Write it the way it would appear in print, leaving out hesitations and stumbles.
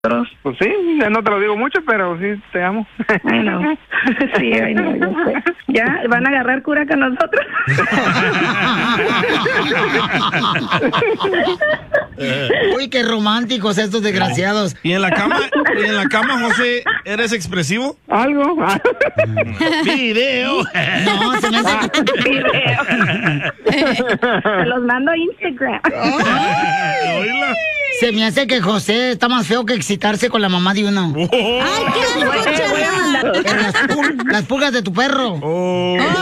Pues sí, no te lo digo mucho, pero sí te amo. Ay, no. Sí, ay, no, yo sé. Ya, van a agarrar cura con nosotros. Uy, qué románticos estos desgraciados. ¿Y en la cama, José, eres expresivo? Algo. Video. No, se me hace Video. Se los mando a Instagram. Oíla. Se me hace que José está más feo que excitarse con la mamá de uno. ¡Ay, qué asco, Chela! Las pulgas de tu perro. Oh.